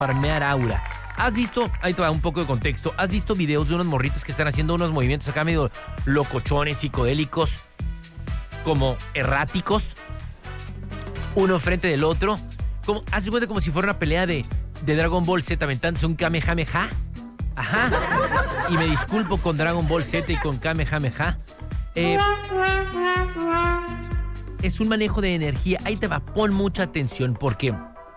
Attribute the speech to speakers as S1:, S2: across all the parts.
S1: farmear aura. ¿Has visto, ahí te va un poco de contexto, has visto videos de unos morritos que están haciendo unos movimientos acá medio locochones, psicodélicos, como erráticos, uno enfrente del otro? Como, haz de cuenta como si fuera una pelea de Dragon Ball Z aventándose un Kamehameha. Ajá. Y me disculpo con Dragon Ball Z y con Kamehameha. Es un manejo de energía. Ahí te va, pon mucha atención porque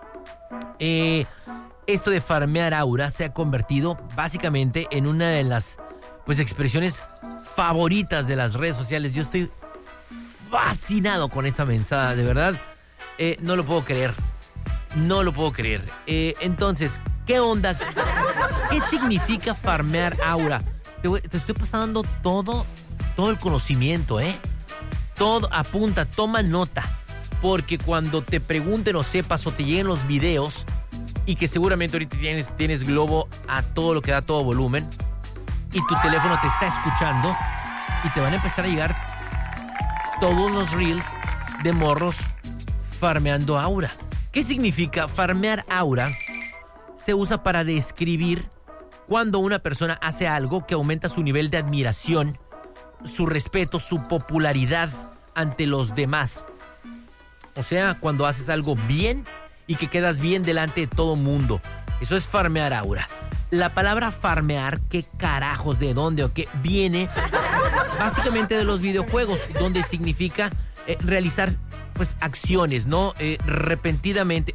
S1: esto de farmear aura se ha convertido básicamente en una de las expresiones favoritas de las redes sociales. Yo estoy fascinado con esa mensada, de verdad. No lo puedo creer. No lo puedo creer. Entonces, ¿qué onda? ¿Qué significa farmear aura? Te estoy pasando todo el conocimiento, Todo, apunta, toma nota. Porque cuando te pregunten o sepas o te lleguen los videos, y que seguramente ahorita tienes Globo a todo lo que da, todo volumen, y tu teléfono te está escuchando, y te van a empezar a llegar todos los reels de morros farmeando aura. ¿Qué significa farmear aura? Se usa para describir cuando una persona hace algo que aumenta su nivel de admiración, su respeto, su popularidad ante los demás. O sea, cuando haces algo bien y que quedas bien delante de todo mundo. Eso es farmear aura. La palabra farmear, ¿qué carajos, de dónde o qué? Viene básicamente de los videojuegos, donde significa realizar acciones, ¿no? Repetidamente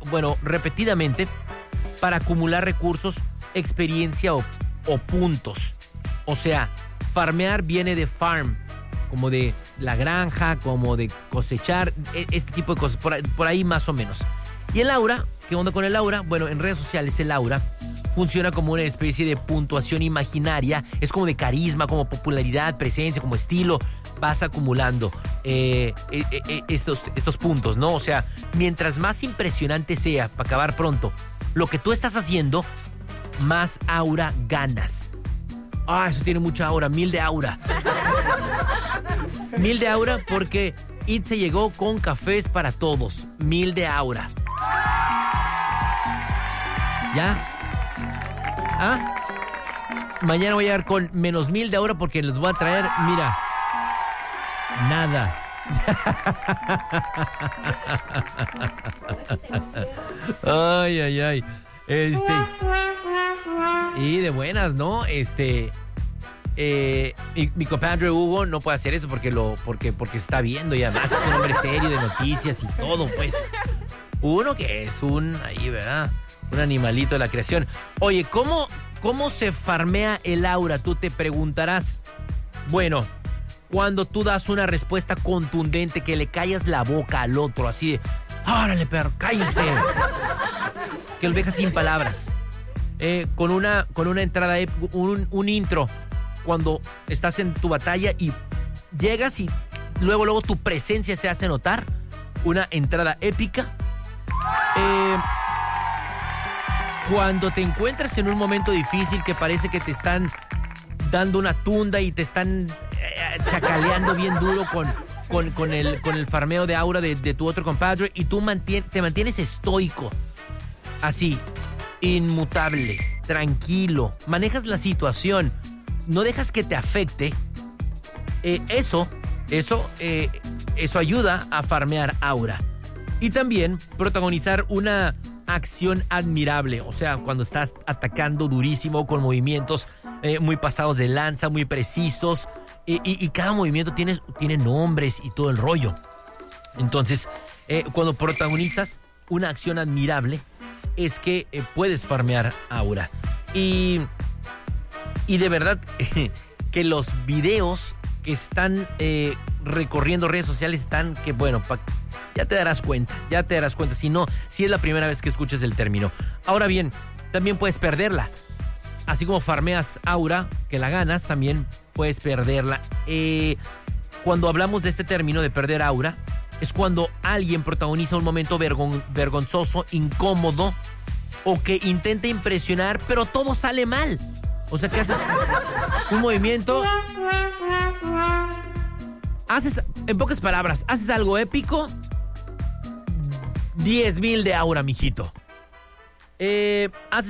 S1: para acumular recursos, experiencia o puntos. O sea, farmear viene de farm, como de la granja, como de cosechar, este tipo de cosas, por ahí más o menos. Y el aura, ¿qué onda con el aura? Bueno, en redes sociales el aura funciona como una especie de puntuación imaginaria, es como de carisma, como popularidad, presencia, como estilo. Vas acumulando estos puntos, ¿no? O sea, mientras más impresionante sea, para acabar pronto, lo que tú estás haciendo, más aura ganas. Eso tiene mucha aura, 1000 de aura. 1000 de aura porque Itze llegó con cafés para todos. 1000 de aura. ¿Ya? Mañana voy a llegar con menos 1000 de aura porque les voy a traer, mira, nada. Ay. Y de buenas, ¿no? Mi compadre Hugo no puede hacer eso porque se está viendo, y además es un hombre serio de noticias y todo, pues. Uno que es ¿verdad? Un animalito de la creación. Oye, ¿cómo se farmea el aura? Tú te preguntarás. Bueno, cuando tú das una respuesta contundente, que le callas la boca al otro, así de, ¡órale, perro, cállese! Que lo dejas sin palabras. Con una entrada, un intro, cuando estás en tu batalla y llegas y luego tu presencia se hace notar. Una entrada épica. Cuando te encuentras en un momento difícil que parece que te están dando una tunda y te están chacaleando bien duro con el farmeo de aura de tu otro compadre, y tú te mantienes estoico, así, inmutable, tranquilo, manejas la situación, no dejas que te afecte. Eso ayuda a farmear aura. Y también protagonizar una acción admirable, o sea, cuando estás atacando durísimo con movimientos muy pasados de lanza, muy precisos, y cada movimiento tiene nombres y todo el rollo. Entonces, cuando protagonizas una acción admirable, es que puedes farmear aura. Y de verdad que los videos que están recorriendo redes sociales están que, bueno, ya te darás cuenta, si es la primera vez que escuchas el término. Ahora bien, también puedes perderla. Así como farmeas aura, que la ganas, también puedes perderla. Cuando hablamos de este término de perder aura, es cuando alguien protagoniza un momento vergonzoso, incómodo, o que intenta impresionar, pero todo sale mal. O sea, que haces un movimiento, en pocas palabras, haces algo épico, 10,000 de aura, mijito. Hace